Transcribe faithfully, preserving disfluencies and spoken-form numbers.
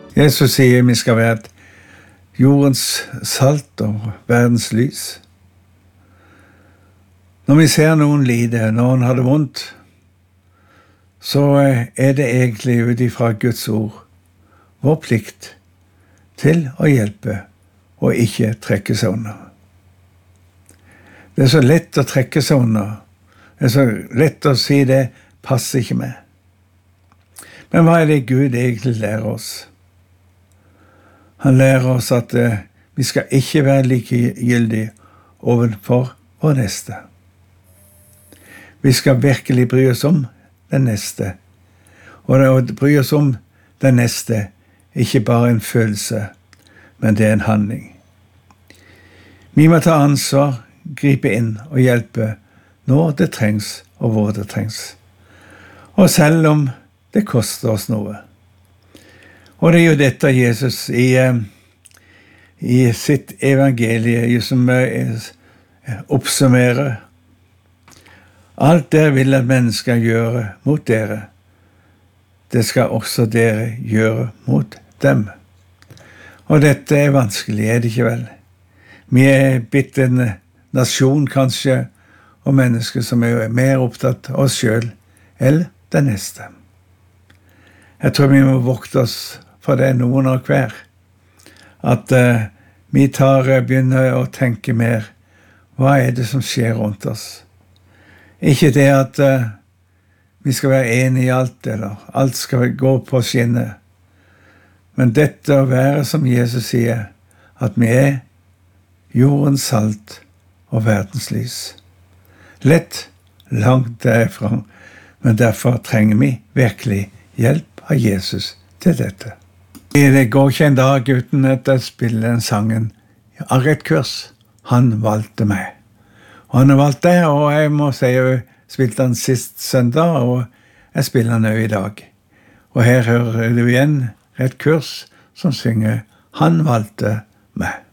Jesus sier vi skal være et jordens salt og verdens lys. Når vi ser noen lide, når han har det vondt, så er det egentlig ut ifra Guds ord vår plikt til å hjelpe og ikke trekke seg unna. Det er så lett å trekke seg unna. Det er så lett å si det passer ikke med. Men hva er det Gud egentlig lærer oss? Han lærer oss at uh, vi skal ikke være likegyldige overfor vår neste. Vi skal virkelig bry oss om den neste. Og det å bry oss om den neste er ikke bare en følelse, men det er en handling. Vi må ta ansvar, gripe inn og hjelpe når det trengs og hvor det trengs. Og selv om det koster oss noe. Og det er jo dette Jesus i, i sitt evangelie som oppsummerer. Alt dere vil at mennesker gjøre mot dere, det skal også dere gjøre mot dem. Og dette er vanskelig, er det ikke vel? Vi er blitt en nasjon kanskje, og mennesker som er mer opptatt av oss selv, eller det neste. Jeg tror vi må vokte oss for det noen av hver. At uh, vi tar, begynner å tenke mer, hva er det som skjer rundt oss? Ikke det at uh, vi skal være enige i alt, eller alt skal gå på skinnet. Men dette å være som Jesus sier, at vi er jordens salt og verdens lys. Lett, langt derfra, men derfor trenger vi virkelig hjelp av Jesus til dette. Det går ikke en dag uten at jeg spiller den sangen av rett kurs. Han valgte meg. Og han har valgt det, og jeg må si jeg spilte den sist søndag, og jeg spiller den også i dag. Og her hører du igjen rett kurs som synger Han valgte meg.